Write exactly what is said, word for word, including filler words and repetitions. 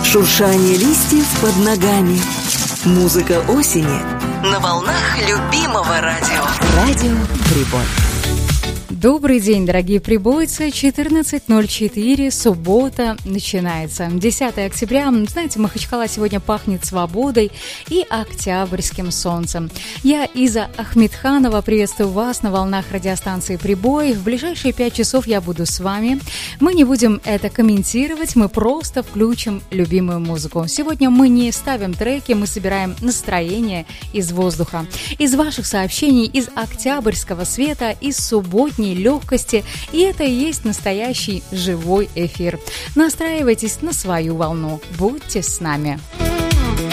шуршание листьев под ногами, музыка осени на волнах любимого радио. Радио Прибой. Добрый день, дорогие прибойцы. четырнадцать ноль четыре, суббота начинается. десятое октября. Знаете, Махачкала сегодня пахнет свободой и октябрьским солнцем. Я, Иза Ахмедханова, приветствую вас на волнах радиостанции «Прибой». В ближайшие пять часов я буду с вами. Мы не будем это комментировать, мы просто включим любимую музыку. Сегодня мы не ставим треки, мы собираем настроение из воздуха. Из ваших сообщений, из октябрьского света, из субботней легкости, и это и есть настоящий живой эфир. Настраивайтесь на свою волну, будьте с нами.